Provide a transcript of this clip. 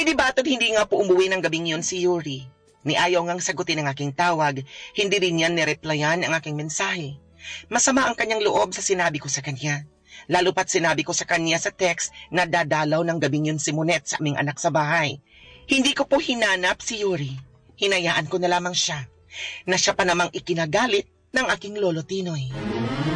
Di bato't hindi nga po umuwi ng gabing yun si Yuri. Ni ayaw ngang sagutin ang aking tawag, hindi rin niya nireplyan ang aking mensahe. Masama ang kanyang loob sa sinabi ko sa kanya. Lalo pat sinabi ko sa kanya sa text na dadalaw ng gabing yun si Monet sa aming anak sa bahay. Hindi ko po hinanap si Yuri. Hinayaan ko na lamang siya, na siya pa namang ikinagalit ng aking lolo Tinoy.